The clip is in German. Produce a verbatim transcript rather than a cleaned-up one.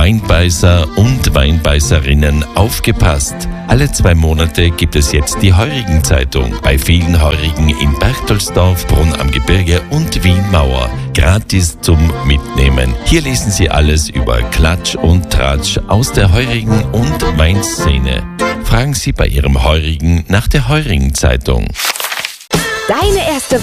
Weinbeißer und Weinbeißerinnen, aufgepasst! Alle zwei Monate gibt es jetzt die Heurigen-Zeitung. Bei vielen Heurigen in Berchtoldsdorf, Brunn am Gebirge und Wien-Mauer. Gratis zum Mitnehmen. Hier lesen Sie alles über Klatsch und Tratsch aus der Heurigen- und Weinszene. Fragen Sie bei Ihrem Heurigen nach der Heurigen-Zeitung. Deine erste